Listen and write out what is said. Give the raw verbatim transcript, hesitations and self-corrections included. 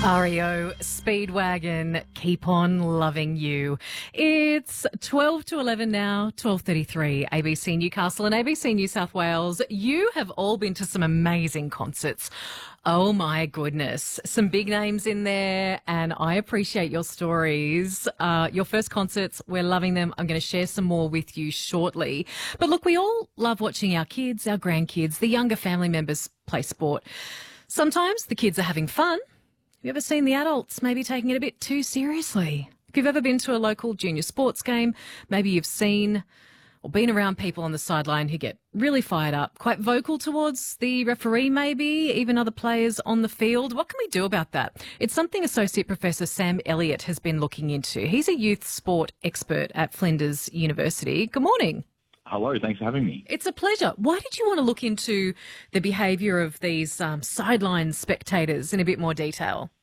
R E O Speedwagon, keep on loving you. It's twelve to eleven now, twelve thirty-three, A B C Newcastle and A B C New South Wales. You have all been to some amazing concerts. Oh my goodness. Some big names in there, and I appreciate your stories. Uh, your first concerts, we're loving them. I'm going to share some more with you shortly. But look, we all love watching our kids, our grandkids, the younger family members play sport. Sometimes the kids are having fun. Have you ever seen the adults maybe taking it a bit too seriously? If you've ever been to a local junior sports game, maybe you've seen or been around people on the sideline who get really fired up, quite vocal towards the referee maybe, even other players on the field. What can we do about that? It's something Associate Professor Sam Elliott has been looking into. He's a youth sport expert at Flinders University. Good morning. Hello, thanks for having me. It's a pleasure. Why did you want to look into the behaviour of these um, sideline spectators in a bit more detail?